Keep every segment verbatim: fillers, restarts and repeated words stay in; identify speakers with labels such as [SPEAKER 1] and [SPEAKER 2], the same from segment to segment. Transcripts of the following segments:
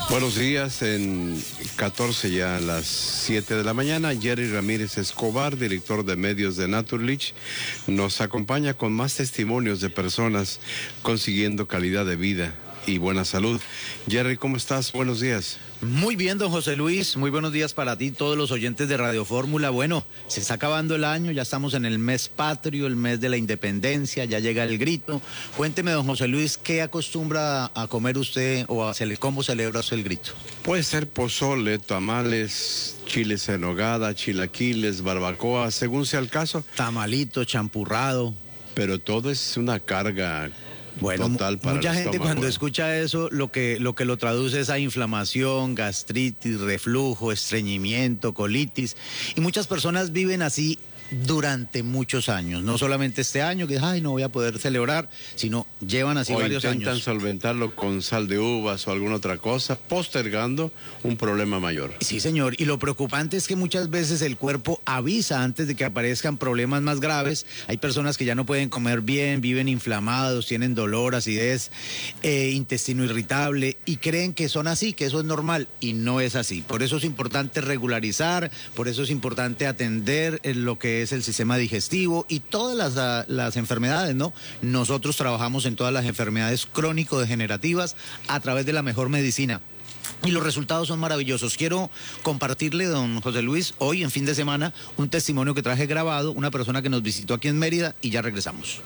[SPEAKER 1] Buenos días, en catorce ya a las siete de la mañana, Jerry Ramírez Escobar, director de medios de Naturlich, nos acompaña con más testimonios de personas consiguiendo calidad de vida y buena salud. Jerry, ¿cómo estás? Buenos días.
[SPEAKER 2] Muy bien, don José Luis, muy buenos días para ti, todos los oyentes de Radio Fórmula. Bueno, se está acabando el año, ya estamos en el mes patrio, el mes de la independencia, ya llega el grito. Cuénteme, don José Luis, ¿qué acostumbra a comer usted o a cele- cómo celebra usted el grito?
[SPEAKER 1] Puede ser pozole, tamales, chiles en nogada, chilaquiles, barbacoa, según sea el caso.
[SPEAKER 2] Tamalito, champurrado.
[SPEAKER 1] Pero todo es una carga.
[SPEAKER 2] Bueno,
[SPEAKER 1] total para
[SPEAKER 2] mucha
[SPEAKER 1] el
[SPEAKER 2] gente
[SPEAKER 1] estómago,
[SPEAKER 2] cuando
[SPEAKER 1] ¿eh?
[SPEAKER 2] escucha eso, lo que, lo que lo traduce es a inflamación, gastritis, reflujo, estreñimiento, colitis. Y muchas personas viven así durante muchos años. No solamente este año, que ay, no voy a poder celebrar, sino llevan así
[SPEAKER 1] o
[SPEAKER 2] varios
[SPEAKER 1] intentan
[SPEAKER 2] años.
[SPEAKER 1] solventarlo con sal de uvas o alguna otra cosa, postergando un problema mayor.
[SPEAKER 2] Sí, señor. Y lo preocupante es que muchas veces el cuerpo avisa antes de que aparezcan problemas más graves. Hay personas que ya no pueden comer bien, viven inflamados, tienen dolor, acidez, eh, intestino irritable y creen que son así, que eso es normal y no es así. Por eso es importante regularizar, por eso es importante atender en lo que es el sistema digestivo y todas las, las enfermedades, ¿no? Nosotros trabajamos en todas las enfermedades crónico-degenerativas a través de la mejor medicina. Y los resultados son maravillosos. Quiero compartirle, don José Luis, hoy en fin de semana, un testimonio que traje grabado, una persona que nos visitó aquí en Mérida y ya regresamos.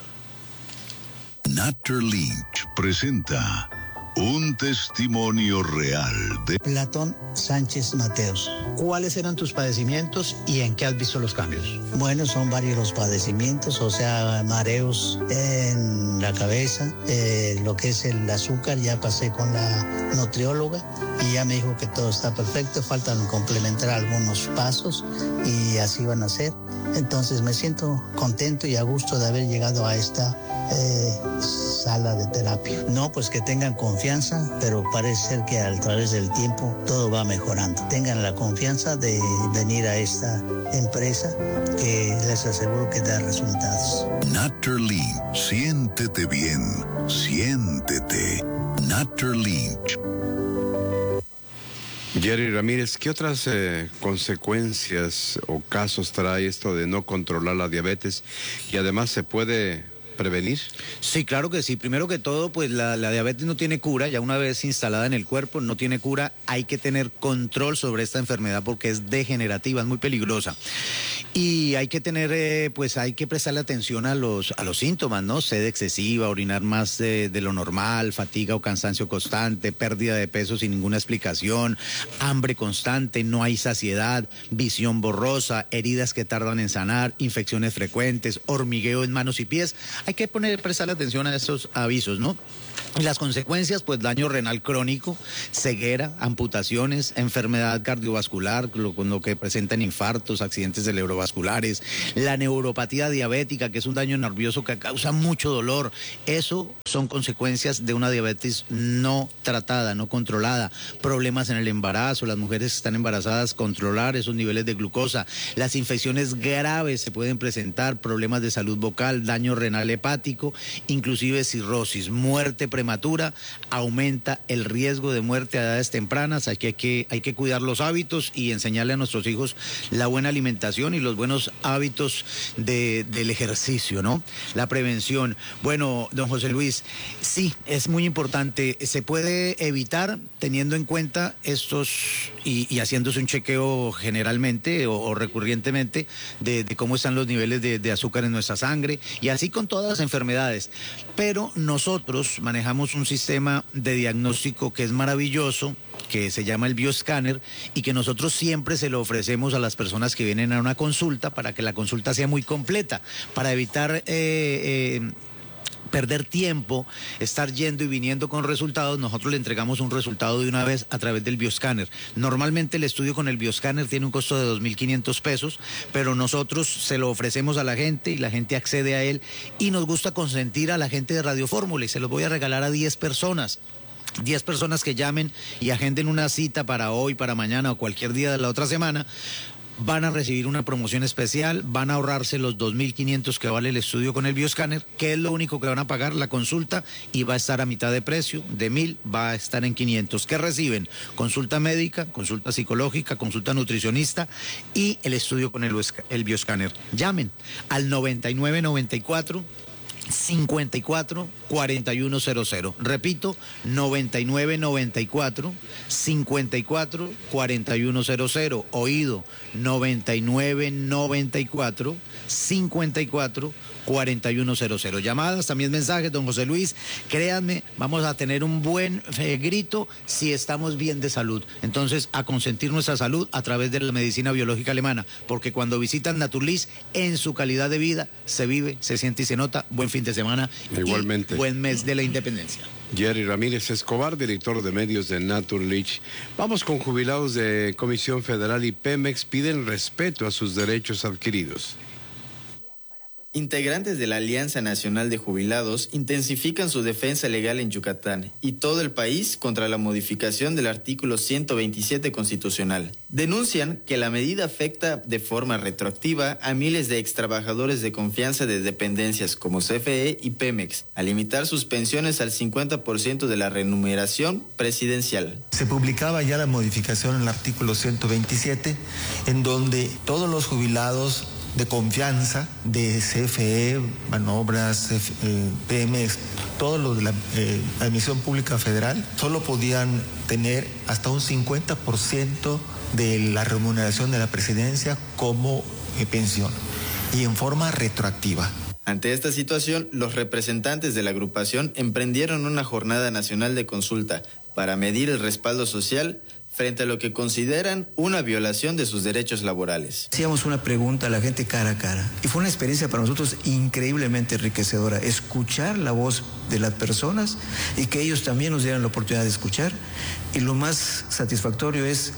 [SPEAKER 3] Naturlich presenta un testimonio real de
[SPEAKER 4] Platón Sánchez Mateos.
[SPEAKER 2] ¿Cuáles eran tus padecimientos y en qué has visto los cambios?
[SPEAKER 4] Bueno, son varios los padecimientos, o sea, mareos en la cabeza, eh, lo que es el azúcar, ya pasé con la nutrióloga y ya me dijo que todo está perfecto, faltan complementar algunos pasos y así van a ser. Entonces me siento contento y a gusto de haber llegado a esta eh, sala de terapia. No, pues que tengan confianza, pero parece ser que a través del tiempo todo va mejorando. Tengan la confianza de venir a esta empresa que les aseguro que da resultados.
[SPEAKER 3] Naturlich. Siéntete bien, siéntete. Naturlich.
[SPEAKER 1] Jerry Ramírez, ¿qué otras eh, consecuencias o casos trae esto de no controlar la diabetes y además se puede prevenir?
[SPEAKER 2] Sí, claro que sí. Primero que todo, pues la, la diabetes no tiene cura, ya una vez instalada en el cuerpo, no tiene cura. Hay que tener control sobre esta enfermedad porque es degenerativa, es muy peligrosa. Y hay que tener, eh, pues hay que prestarle atención a los, a los síntomas, ¿no? Sed excesiva, orinar más de, de lo normal, fatiga o cansancio constante, pérdida de peso sin ninguna explicación, hambre constante, no hay saciedad, visión borrosa, heridas que tardan en sanar, infecciones frecuentes, hormigueo en manos y pies. Hay que poner, prestarle atención a estos avisos, ¿no? Y las consecuencias, pues daño renal crónico, ceguera, amputaciones, enfermedad cardiovascular, lo, con lo que presentan infartos, accidentes cerebrovasculares, la neuropatía diabética, que es un daño nervioso que causa mucho dolor. Eso son consecuencias de una diabetes no tratada, no controlada. Problemas en el embarazo, las mujeres que están embarazadas, controlar esos niveles de glucosa. Las infecciones graves se pueden presentar, problemas de salud vocal, daño renal hepático, inclusive cirrosis, muerte prematura, aumenta el riesgo de muerte a edades tempranas. Aquí hay que, hay que cuidar los hábitos y enseñarle a nuestros hijos la buena alimentación y los buenos hábitos de, del ejercicio, ¿no? La prevención. Bueno, don José Luis, sí, es muy importante. Se puede evitar teniendo en cuenta estos y, y haciéndose un chequeo generalmente o, o recurrentemente de, de cómo están los niveles de, de azúcar en nuestra sangre y así con todas las enfermedades. Pero nosotros manejamos un sistema de diagnóstico que es maravilloso, que se llama el Bioscanner y que nosotros siempre se lo ofrecemos a las personas que vienen a una consulta para que la consulta sea muy completa, para evitar eh, eh, perder tiempo, estar yendo y viniendo con resultados. Nosotros le entregamos un resultado de una vez a través del Bioscanner. Normalmente el estudio con el Bioscanner tiene un costo de dos mil quinientos pesos, pero nosotros se lo ofrecemos a la gente y la gente accede a él y nos gusta consentir a la gente de Radio Fórmula y se los voy a regalar a diez personas. diez personas que llamen y agenden una cita para hoy, para mañana o cualquier día de la otra semana. van a recibir una promoción especial, van a ahorrarse los dos mil quinientos que vale el estudio con el bioscáner, que es lo único que van a pagar la consulta y va a estar a mitad de precio, de mil va a estar en quinientos. ¿Qué reciben? Consulta médica, consulta psicológica, consulta nutricionista y el estudio con el, el bioscáner. Llamen al noventa y nueve noventa y cuatro cincuenta y cuatro cuarenta y uno cero cero. Repito, noventa y nueve noventa y cuatro cincuenta y cuatro cuarenta y uno cero cero. Oído, noventa y nueve noventa y cuatro cincuenta y cuatro cuarenta y uno cero cero. Llamadas, también mensajes, don José Luis. Créanme, vamos a tener un buen eh, grito si estamos bien de salud. Entonces, a consentir nuestra salud a través de la medicina biológica alemana, porque cuando visitan Naturlis, en su calidad de vida, se vive, se siente y se nota. Buen fin de semana.
[SPEAKER 1] Igualmente.
[SPEAKER 2] Y buen mes de la independencia.
[SPEAKER 1] Jerry Ramírez Escobar, director de medios de Naturlich. Vamos con jubilados de Comisión Federal y Pemex piden respeto a sus derechos adquiridos.
[SPEAKER 5] Integrantes de la Alianza Nacional de Jubilados intensifican su defensa legal en Yucatán y todo el país contra la modificación del artículo ciento veintisiete constitucional. Denuncian que la medida afecta de forma retroactiva a miles de extrabajadores de confianza de dependencias como C F E y Pemex, al limitar sus pensiones al cincuenta por ciento de la remuneración presidencial.
[SPEAKER 6] Se publicaba ya la modificación en el artículo ciento veintisiete, en donde todos los jubilados de confianza de C F E, Banobras, eh, Pemex, todo lo de la eh, Administración Pública Federal, solo podían tener hasta un cincuenta por ciento de la remuneración de la presidencia como eh, pensión y en forma retroactiva.
[SPEAKER 5] Ante esta situación, los representantes de la agrupación emprendieron una jornada nacional de consulta para medir el respaldo social frente a lo que consideran una violación de sus derechos laborales.
[SPEAKER 7] Hacíamos una pregunta a la gente cara a cara y fue una experiencia para nosotros increíblemente enriquecedora, escuchar la voz de las personas y que ellos también nos dieran la oportunidad de escuchar, y lo más satisfactorio es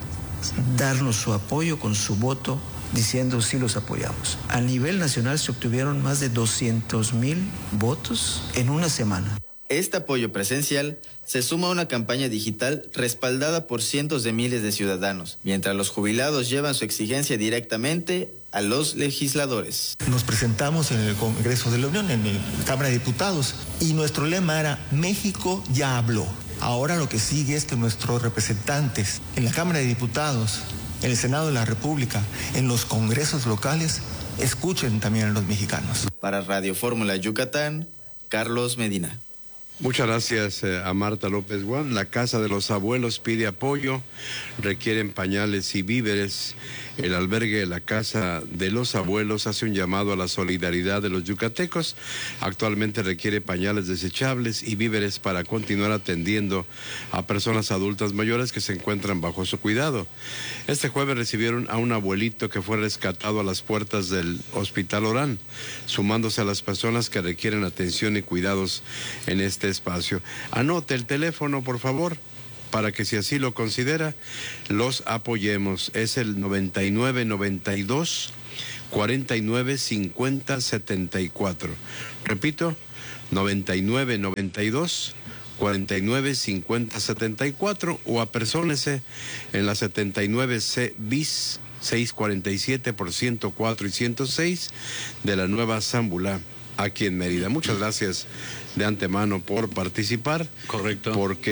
[SPEAKER 7] darnos su apoyo con su voto, diciendo sí los apoyamos. A nivel nacional se obtuvieron más de doscientos mil votos en una semana.
[SPEAKER 5] Este apoyo presencial se suma a una campaña digital respaldada por cientos de miles de ciudadanos, mientras los jubilados llevan su exigencia directamente a los legisladores.
[SPEAKER 6] Nos presentamos en el Congreso de la Unión, en la Cámara de Diputados, y nuestro lema era México ya habló. Ahora lo que sigue es que nuestros representantes en la Cámara de Diputados, en el Senado de la República, en los congresos locales, escuchen también a los mexicanos.
[SPEAKER 5] Para Radio Fórmula Yucatán, Carlos Medina.
[SPEAKER 1] Muchas gracias eh, a Marta López Guán. La Casa de los Abuelos pide apoyo, requieren pañales y víveres. El albergue de la Casa de los Abuelos hace un llamado a la solidaridad de los yucatecos. Actualmente requiere pañales desechables y víveres para continuar atendiendo a personas adultas mayores que se encuentran bajo su cuidado. Este jueves recibieron a un abuelito que fue rescatado a las puertas del Hospital Orán, sumándose a las personas que requieren atención y cuidados en este espacio. Anote el teléfono, por favor, para que, si así lo considera, los apoyemos. Es el noventa y nueve noventa y dos cuarenta y nueve cincuenta setenta y cuatro. Repito, noventa y nueve noventa y dos cuarenta y nueve cincuenta setenta y cuatro, o apersónese en la setenta y nueve C bis seiscientos cuarenta y siete por ciento cuatro y ciento seis de la Nueva Zambulá, aquí en Mérida. Muchas gracias de antemano por participar.
[SPEAKER 8] Correcto.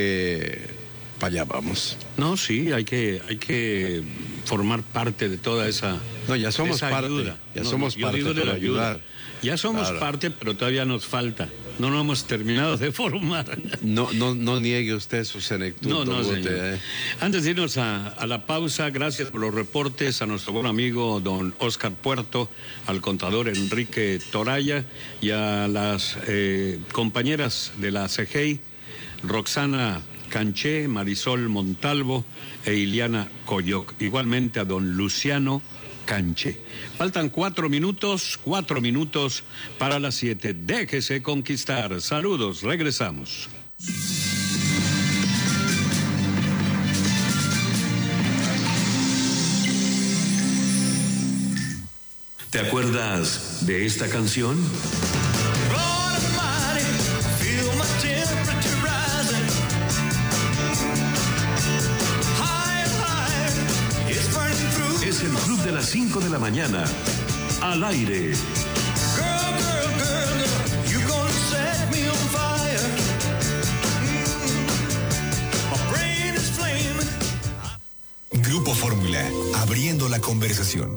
[SPEAKER 1] Porque para allá vamos.
[SPEAKER 8] No, sí, hay que, hay que formar parte de toda esa
[SPEAKER 1] No, ya somos
[SPEAKER 8] esa
[SPEAKER 1] parte.
[SPEAKER 8] ayuda.
[SPEAKER 1] Ya
[SPEAKER 8] No,
[SPEAKER 1] somos
[SPEAKER 8] yo
[SPEAKER 1] parte
[SPEAKER 8] digo de
[SPEAKER 1] para
[SPEAKER 8] la ayuda.
[SPEAKER 1] ayudar.
[SPEAKER 8] Ya somos
[SPEAKER 1] Claro.
[SPEAKER 8] parte, pero todavía nos falta. No lo hemos terminado de formar.
[SPEAKER 1] No, no, no niegue usted su senectud.
[SPEAKER 8] No, no,
[SPEAKER 1] Bote,
[SPEAKER 8] señor.
[SPEAKER 1] eh.
[SPEAKER 8] Antes de irnos a, a la pausa, gracias por los reportes a nuestro buen amigo don Oscar Puerto, al contador Enrique Toraya y a las eh, compañeras de la C G I, Roxana Canché, Marisol Montalvo e Iliana Coyoc. Igualmente a don Luciano Canché. Faltan cuatro minutos, cuatro minutos para las siete. Déjese conquistar. Saludos, regresamos. ¿Te acuerdas de esta canción? Es el Club de
[SPEAKER 9] las cinco de la mañana. Al aire.
[SPEAKER 10] Grupo Fórmula, abriendo la conversación.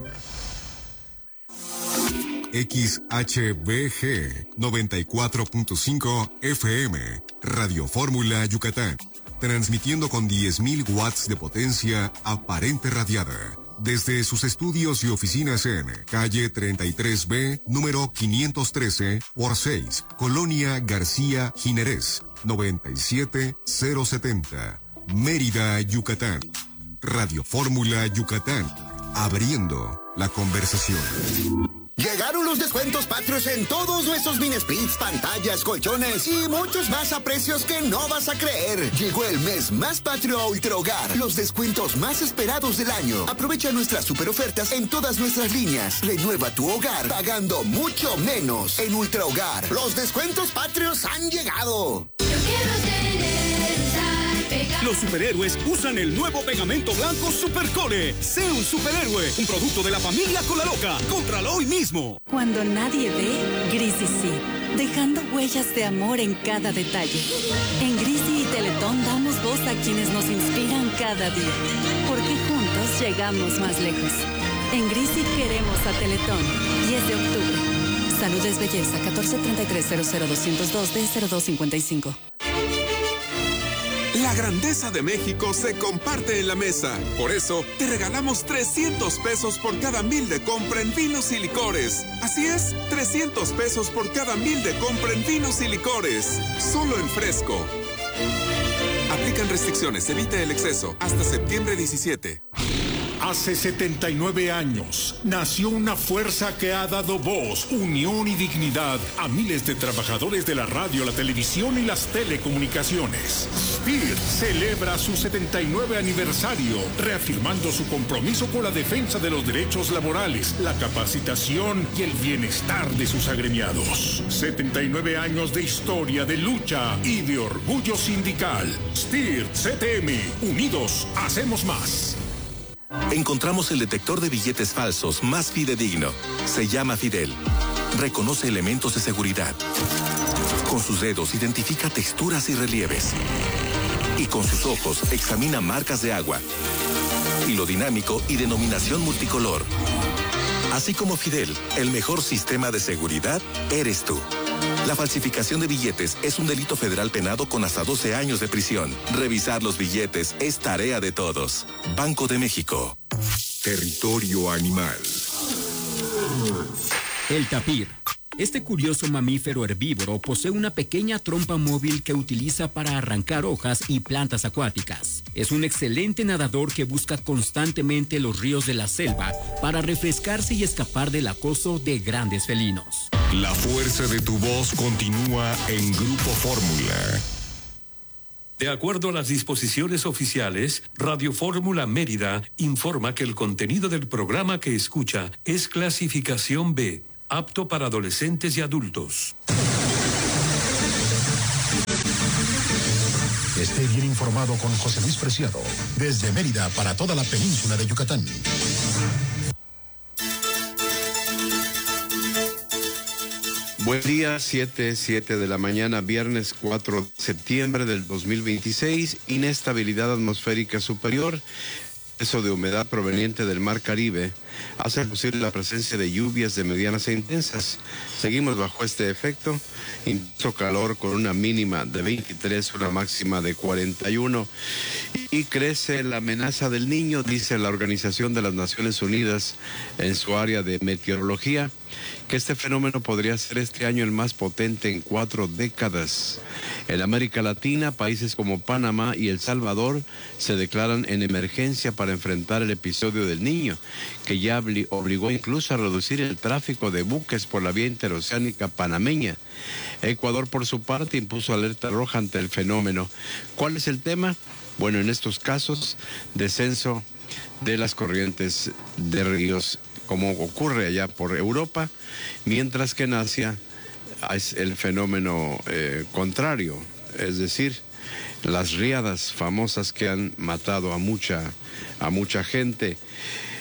[SPEAKER 11] X H B G noventa y cuatro punto cinco F M, Radio Fórmula Yucatán, transmitiendo con diez mil watts de potencia aparente radiada, desde sus estudios y oficinas en calle treinta y tres B, número quinientos trece por seis, Colonia García Jiménez, noventa y siete mil setenta, Mérida, Yucatán. Radio Fórmula Yucatán, abriendo la conversación.
[SPEAKER 12] Llegaron los descuentos patrios en todos nuestros mini splits, pantallas, colchones y muchos más a precios que no vas a creer. Llegó el mes más patrio a Ultra Hogar, los descuentos más esperados del año. Aprovecha nuestras super ofertas en todas nuestras líneas. Renueva tu hogar pagando mucho menos. En Ultra Hogar, los descuentos patrios han llegado.
[SPEAKER 13] Yo quiero tener
[SPEAKER 14] Los superhéroes usan el nuevo pegamento blanco Supercole. Sé un superhéroe, un producto de la familia Colaloca. Cómpralo hoy mismo.
[SPEAKER 15] Cuando nadie ve, Grisi sí, dejando huellas de amor en cada detalle. En Grisi y Teletón damos voz a quienes nos inspiran cada día, porque juntos llegamos más lejos. En Grisi queremos a Teletón. diez de octubre. Salud es belleza. catorce treinta y tres cero cero doscientos dos D cero dos cincuenta y cinco.
[SPEAKER 16] La grandeza de México se comparte en la mesa. Por eso, te regalamos trescientos pesos por cada mil de compra en vinos y licores. Así es, trescientos pesos por cada mil de compra en vinos y licores. Solo en Fresco. Aplican restricciones, evita el exceso. Hasta septiembre diecisiete.
[SPEAKER 17] Hace setenta y nueve años nació una fuerza que ha dado voz, unión y dignidad a miles de trabajadores de la radio, la televisión y las telecomunicaciones. S P I R celebra su setenta y nueve aniversario, reafirmando su compromiso con la defensa de los derechos laborales, la capacitación y el bienestar de sus agremiados. setenta y nueve años de historia, de lucha y de orgullo sindical. S P I R C T M, unidos hacemos más.
[SPEAKER 18] Encontramos el detector de billetes falsos más fidedigno. Se llama Fidel. Reconoce elementos de seguridad. Con sus dedos identifica texturas y relieves. Y con sus ojos examina marcas de agua, hilo dinámico y denominación multicolor. Así como Fidel, el mejor sistema de seguridad eres tú. La falsificación de billetes es un delito federal penado con hasta doce años de prisión. Revisar los billetes es tarea de todos. Banco de México.
[SPEAKER 11] Territorio animal.
[SPEAKER 19] El tapir. Este curioso mamífero herbívoro posee una pequeña trompa móvil que utiliza para arrancar hojas y plantas acuáticas. Es un excelente nadador que busca constantemente los ríos de la selva para refrescarse y escapar del acoso de grandes felinos.
[SPEAKER 11] La fuerza de tu voz continúa en Grupo Fórmula.
[SPEAKER 9] De acuerdo a las disposiciones oficiales, Radio Fórmula Mérida informa que el contenido del programa que escucha es clasificación B, apto para adolescentes y adultos.
[SPEAKER 20] Esté bien informado con José Luis Preciado, desde Mérida para toda la península de Yucatán.
[SPEAKER 1] Buen día, siete, siete de la mañana, viernes cuatro de septiembre del dos mil veintiséis, inestabilidad atmosférica superior. Exceso de humedad proveniente del Mar Caribe hace posible la presencia de lluvias de medianas e intensas. Seguimos bajo este efecto. Intenso calor con una mínima de veintitrés, una máxima de cuarenta y uno. Y crece la amenaza del niño, dice la Organización de las Naciones Unidas en su área de meteorología, que este fenómeno podría ser este año el más potente en cuatro décadas. En América Latina, países como Panamá y El Salvador se declaran en emergencia para enfrentar el episodio del Niño, que ya obligó incluso a reducir el tráfico de buques por la vía interoceánica panameña. Ecuador, por su parte, impuso alerta roja ante el fenómeno. ¿Cuál es el tema? Bueno, en estos casos, descenso de las corrientes de ríos, como ocurre allá por Europa, mientras que en Asia es el fenómeno eh, contrario, es decir, las riadas famosas que han matado a mucha, a mucha gente.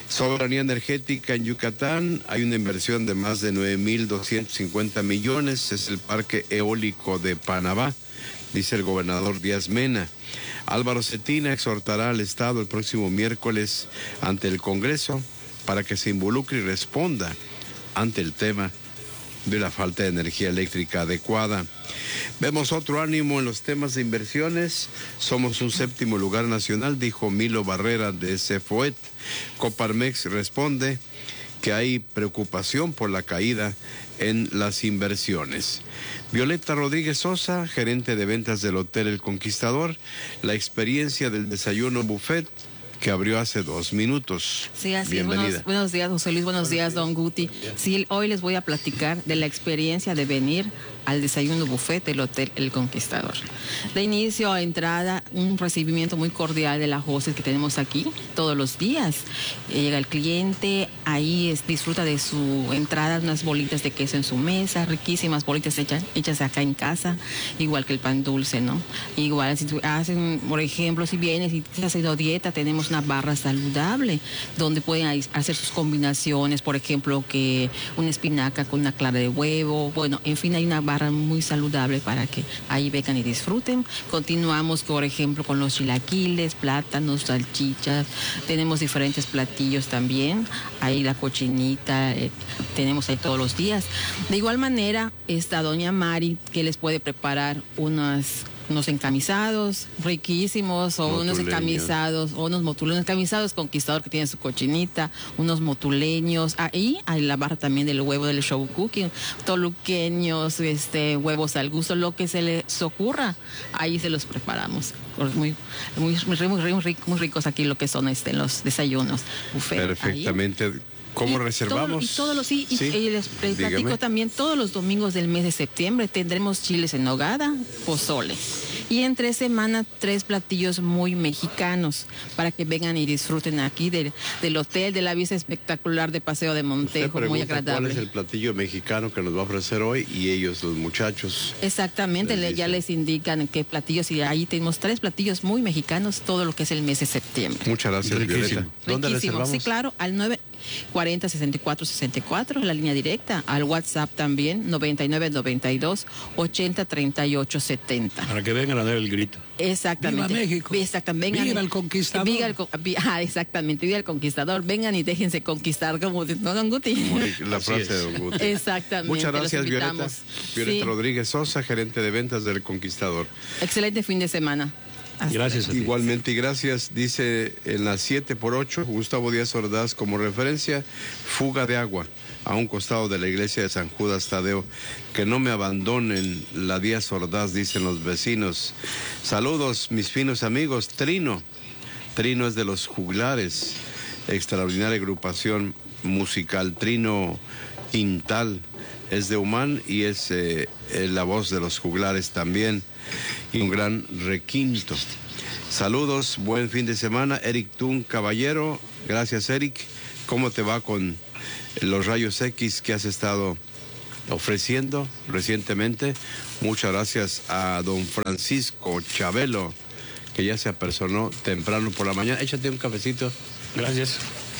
[SPEAKER 1] Soberanía energética en Yucatán, hay una inversión de más de nueve mil doscientos cincuenta millones, es el parque eólico de Panamá, dice el gobernador Díaz Mena. Álvaro Cetina exhortará al Estado el próximo miércoles ante el Congreso para que se involucre y responda ante el tema de la falta de energía eléctrica adecuada. Vemos otro ánimo en los temas de inversiones. Somos un séptimo lugar nacional, dijo Milo Barrera de Cefoet. Coparmex responde que hay preocupación por la caída en las inversiones. Violeta Rodríguez Sosa, gerente de ventas del Hotel El Conquistador, la experiencia del desayuno buffet que abrió hace dos minutos.
[SPEAKER 13] Sí, así
[SPEAKER 1] Bienvenida.
[SPEAKER 13] es. Buenos, buenos días, José Luis. Buenos días, don Guti. Sí, hoy les voy a platicar de la experiencia de venir al desayuno buffet del Hotel El Conquistador. De inicio a entrada, un recibimiento muy cordial de las hostes que tenemos aquí todos los días. Eh, llega el cliente, ahí es, disfruta de su entrada, unas bolitas de queso en su mesa, riquísimas bolitas hechas, hechas acá en casa, igual que el pan dulce, ¿no? Igual, si tú hacen, por ejemplo, si vienes y has hecho dieta, tenemos una barra saludable donde pueden hacer sus combinaciones, por ejemplo, que una espinaca con una clara de huevo. Bueno, en fin, hay una barra muy saludable para que ahí vengan y disfruten. Continuamos, por ejemplo, con los chilaquiles, plátanos, salchichas. Tenemos diferentes platillos también. Ahí la cochinita, eh, tenemos ahí todos los días. De igual manera, está doña Mari, que les puede preparar unas unos encamisados riquísimos, o motuleños. Unos encamisados, o unos motuleños, encamisados conquistador que tiene su cochinita, unos motuleños, ahí hay la barra también del huevo del show cooking, toluqueños, este, huevos al gusto, lo que se les ocurra, ahí se los preparamos. Muy, muy, muy, muy, muy, muy ricos aquí lo que son este, los desayunos, buffet.
[SPEAKER 1] Perfectamente. Ahí. ¿Cómo
[SPEAKER 13] y
[SPEAKER 1] reservamos?
[SPEAKER 13] Todo, y todos los, sí,
[SPEAKER 1] sí,
[SPEAKER 13] y, y les, les platico también, todos los domingos del mes de septiembre tendremos chiles en nogada, pozole. Y entre semana, tres platillos muy mexicanos para que vengan y disfruten aquí del, del hotel, de la vista espectacular de Paseo de Montejo, muy agradable.
[SPEAKER 1] ¿Cuál es el platillo mexicano que nos va a ofrecer hoy? Y ellos, los muchachos.
[SPEAKER 13] Exactamente, les ya les indican qué platillos, y ahí tenemos tres platillos muy mexicanos, todo lo que es el mes de septiembre.
[SPEAKER 1] Muchas gracias, Violeta. ¿Dónde reservamos?
[SPEAKER 13] Sí, claro, al nueve cuarenta sesenta y cuatro sesenta y cuatro, la línea directa, al WhatsApp también, noventa y nueve noventa y dos ochenta treinta y ocho setenta.
[SPEAKER 8] Para que vengan a dar el grito.
[SPEAKER 13] Exactamente.
[SPEAKER 8] ¡Viva México!
[SPEAKER 13] Exactamente.
[SPEAKER 8] ¡Viva el Conquistador!
[SPEAKER 13] Viva el, ah, exactamente, viva el Conquistador. Vengan y déjense conquistar, como ¿no, don Guti?
[SPEAKER 1] La frase de don Guti.
[SPEAKER 13] Exactamente.
[SPEAKER 1] Muchas gracias, Violeta. Violeta
[SPEAKER 13] sí.
[SPEAKER 1] Rodríguez Sosa, gerente de ventas del Conquistador.
[SPEAKER 13] Excelente fin de semana.
[SPEAKER 8] Hasta gracias a ti.
[SPEAKER 1] Igualmente, y gracias, dice en las siete por ocho, Gustavo Díaz Ordaz como referencia, fuga de agua a un costado de la iglesia de San Judas Tadeo. Que no me abandonen la Díaz Ordaz, dicen los vecinos. Saludos, mis finos amigos. Trino, Trino es de los Juglares, extraordinaria agrupación musical. Trino Quintal es de Humán y es eh, la voz de los Juglares también. Y un gran requinto. Saludos, buen fin de semana. Eric Tun Caballero, gracias Eric. ¿Cómo te va con los rayos X que has estado ofreciendo recientemente? Muchas gracias a don Francisco Chabelo, que ya se apersonó temprano por la mañana. Échate un cafecito.
[SPEAKER 8] Gracias.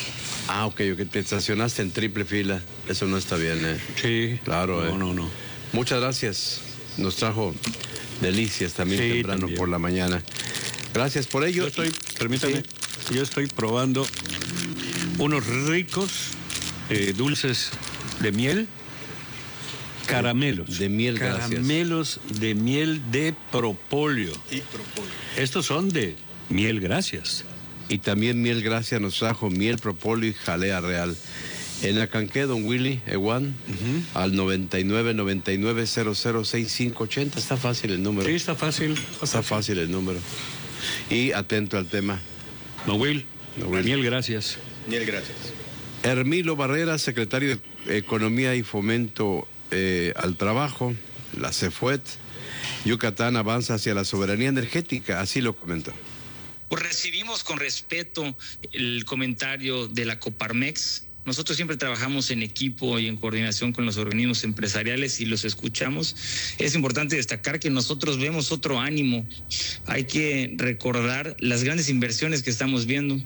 [SPEAKER 1] Ah, ok, ok, te estacionaste en triple fila. Eso no está bien, ¿eh?
[SPEAKER 8] Sí.
[SPEAKER 1] Claro,
[SPEAKER 8] no,
[SPEAKER 1] ¿eh?
[SPEAKER 8] No, no,
[SPEAKER 1] Muchas gracias. Nos trajo delicias también sí, temprano también. Por la mañana. Gracias por ello.
[SPEAKER 8] Yo estoy, permítame, sí. yo estoy probando unos ricos eh, dulces de miel, caramelos.
[SPEAKER 1] De miel, gracias.
[SPEAKER 8] Caramelos de miel de propóleo. Y propóleo. Estos son de miel, gracias.
[SPEAKER 1] Y también miel, gracias, nos trajo miel, propóleo y jalea real. En Acanqué, don Willy Ewan, uh-huh. al noventa y nueve noventa y nueve cero cero sesenta y cinco ochenta. Está fácil el número.
[SPEAKER 8] Sí, está fácil.
[SPEAKER 1] Está, está fácil. fácil el número. Y atento al tema.
[SPEAKER 8] No, Will. No, Will. Miel, gracias.
[SPEAKER 1] Miel, gracias. Hermilo Barrera, secretario de Economía y Fomento eh, al Trabajo, la CEFUET. Yucatán avanza hacia la soberanía energética, así lo comentó.
[SPEAKER 21] Pues recibimos con respeto el comentario de la Coparmex. Nosotros siempre trabajamos en equipo y en coordinación con los organismos empresariales y los escuchamos. Es importante destacar que nosotros vemos otro ánimo. Hay que recordar las grandes inversiones que estamos viendo.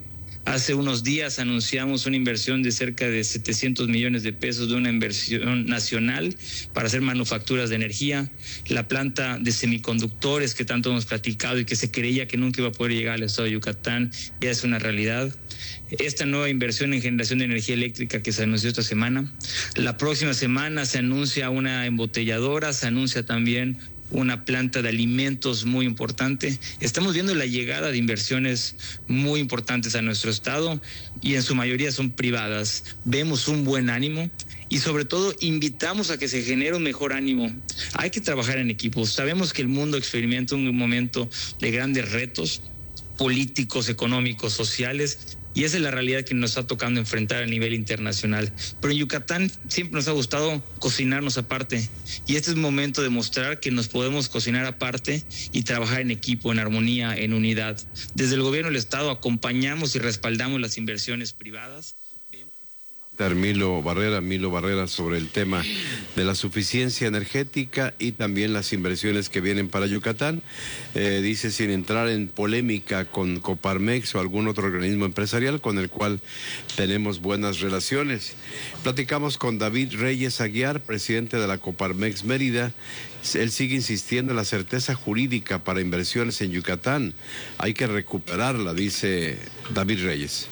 [SPEAKER 21] Hace unos días anunciamos una inversión de cerca de setecientos millones de pesos de una inversión nacional para hacer manufacturas de energía. La planta de semiconductores que tanto hemos platicado y que se creía que nunca iba a poder llegar al estado de Yucatán ya es una realidad. Esta nueva inversión en generación de energía eléctrica que se anunció esta semana. La próxima semana se anuncia una embotelladora, se anuncia también una planta de alimentos muy importante. Estamos viendo la llegada de inversiones muy importantes a nuestro estado y en su mayoría son privadas. Vemos un buen ánimo y sobre todo invitamos a que se genere un mejor ánimo. Hay que trabajar en equipo. Sabemos que el mundo experimenta un momento de grandes retos políticos, económicos, sociales, y esa es la realidad que nos está tocando enfrentar a nivel internacional. Pero en Yucatán siempre nos ha gustado cocinarnos aparte, y este es el momento de mostrar que nos podemos cocinar aparte y trabajar en equipo, en armonía, en unidad. Desde el gobierno del estado acompañamos y respaldamos las inversiones privadas.
[SPEAKER 1] Milo Barrera, Milo Barrera sobre el tema de la suficiencia energética y también las inversiones que vienen para Yucatán. Eh, dice, sin entrar en polémica con Coparmex o algún otro organismo empresarial con el cual tenemos buenas relaciones. Platicamos con David Reyes Aguiar, presidente de la Coparmex Mérida. Él sigue insistiendo en la certeza jurídica para inversiones en Yucatán. Hay que recuperarla, dice David Reyes.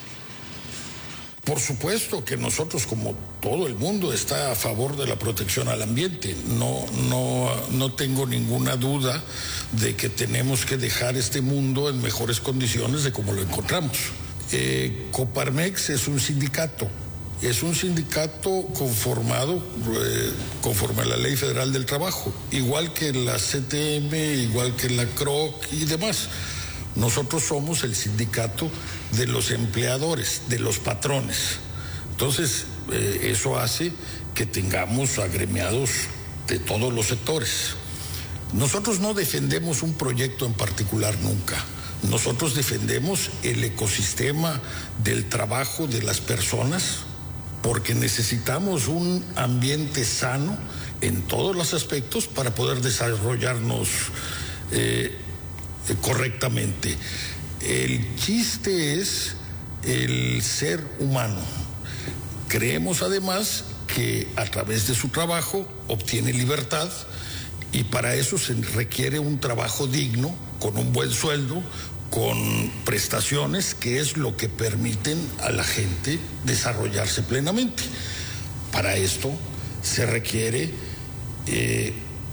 [SPEAKER 4] Por supuesto que nosotros, como todo el mundo, está a favor de la protección al ambiente. No, no, no tengo ninguna duda de que tenemos que dejar este mundo en mejores condiciones de como lo encontramos. Eh, Coparmex es un sindicato. Es un sindicato conformado eh, conforme a la Ley Federal del Trabajo, igual que la C T M, igual que la C R O C y demás. Nosotros somos el sindicato de los empleadores, de los patrones. Entonces, eh, eso hace que tengamos agremiados de todos los sectores. Nosotros no defendemos un proyecto en particular nunca. Nosotros defendemos el ecosistema del trabajo de las personas porque necesitamos un ambiente sano en todos los aspectos para poder desarrollarnos eh, correctamente. El chiste es el ser humano. Creemos además que a través de su trabajo obtiene libertad y para eso se requiere un trabajo digno, con un buen sueldo, con prestaciones, que es lo que permiten a la gente desarrollarse plenamente. Para esto se requiere eh,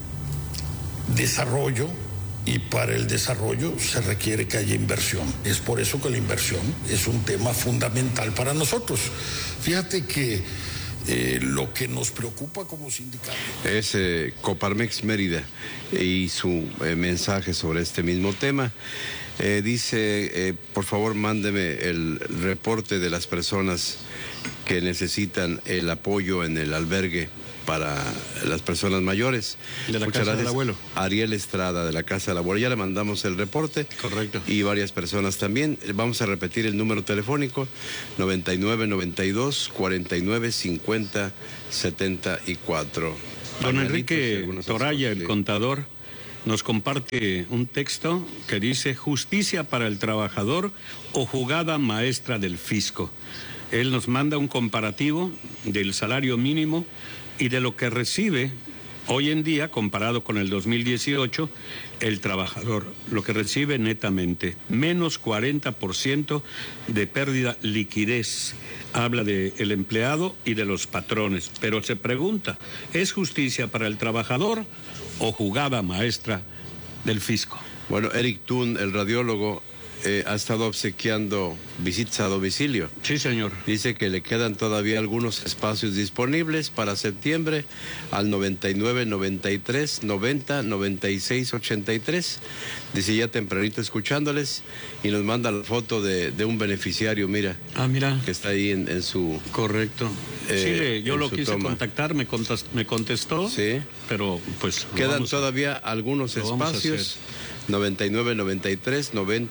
[SPEAKER 4] desarrollo, y para el desarrollo se requiere que haya inversión. Es por eso que la inversión es un tema fundamental para nosotros. Fíjate que eh, lo que nos preocupa como sindicato
[SPEAKER 1] es eh, Coparmex Mérida y su eh, mensaje sobre este mismo tema. Eh, dice, eh, por favor, mándeme el reporte de las personas que necesitan el apoyo en el albergue para las personas mayores.
[SPEAKER 8] De la
[SPEAKER 1] Muchas
[SPEAKER 8] Casa
[SPEAKER 1] gracias.
[SPEAKER 8] del Abuelo.
[SPEAKER 1] Ariel Estrada, de la Casa del Abuelo. Ya le mandamos el reporte.
[SPEAKER 8] Correcto.
[SPEAKER 1] Y varias personas también. Vamos a repetir el número telefónico: noventa y nueve, noventa y dos, cuarenta y nueve, cincuenta, setenta y cuatro.
[SPEAKER 8] Don Enrique Toraya, el contador, nos comparte un texto que dice: justicia para el trabajador o jugada maestra del fisco. Él nos manda un comparativo del salario mínimo y de lo que recibe hoy en día, comparado con el dos mil dieciocho, el trabajador, lo que recibe netamente, menos cuarenta por ciento de pérdida liquidez. Habla del empleado y de los patrones, pero se pregunta, ¿es justicia para el trabajador o jugada maestra del fisco?
[SPEAKER 1] Bueno, Eric Thun, el radiólogo, Eh, ha estado obsequiando visitas a domicilio.
[SPEAKER 8] Sí, señor.
[SPEAKER 1] Dice que le quedan todavía algunos espacios disponibles para septiembre al noventa y nueve, noventa y tres, noventa, noventa y seis, ochenta y tres. Dice ya tempranito escuchándoles y nos manda la foto de, de un beneficiario, mira.
[SPEAKER 8] Ah, mira.
[SPEAKER 1] Que está ahí en, en su...
[SPEAKER 8] Correcto.
[SPEAKER 1] Eh,
[SPEAKER 8] sí, yo lo quise
[SPEAKER 1] toma.
[SPEAKER 8] contactar, me contestó, me contestó.
[SPEAKER 1] Sí.
[SPEAKER 8] Pero pues...
[SPEAKER 1] Quedan todavía a, algunos espacios. noventa y nueve, noventa y tres, noventa, noventa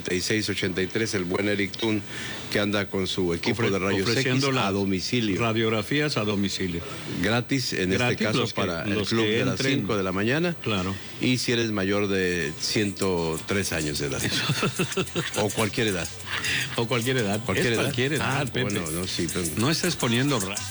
[SPEAKER 1] ochenta y seis ochenta y tres, el buen Eric Tun, que anda con su equipo
[SPEAKER 8] Ofre,
[SPEAKER 1] de rayos X a domicilio.
[SPEAKER 8] Radiografías a domicilio.
[SPEAKER 1] Gratis, en
[SPEAKER 8] Gratis,
[SPEAKER 1] este caso,
[SPEAKER 8] los que,
[SPEAKER 1] para el
[SPEAKER 8] los
[SPEAKER 1] club
[SPEAKER 8] que
[SPEAKER 1] de las
[SPEAKER 8] entren.
[SPEAKER 1] cinco de la mañana.
[SPEAKER 8] Claro.
[SPEAKER 1] Y si eres mayor de ciento tres años de edad. O cualquier edad.
[SPEAKER 8] O cualquier edad.
[SPEAKER 1] Cualquier
[SPEAKER 8] Es
[SPEAKER 1] edad.
[SPEAKER 8] cualquier edad,
[SPEAKER 1] Ah,
[SPEAKER 8] Pepe.
[SPEAKER 1] bueno, no, sí, pero...
[SPEAKER 8] No estás poniendo raro.